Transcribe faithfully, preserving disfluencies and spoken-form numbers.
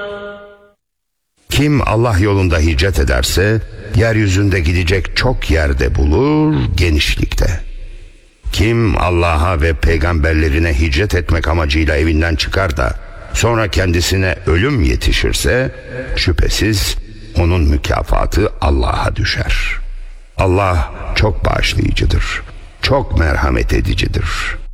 Kim Allah yolunda hicret ederse, yeryüzünde gidecek çok yerde bulur, genişlikte. Kim Allah'a ve peygamberlerine hicret etmek amacıyla evinden çıkar da, sonra kendisine ölüm yetişirse, şüphesiz onun mükafatı Allah'a düşer. Allah çok bağışlayıcıdır, çok merhamet edicidir.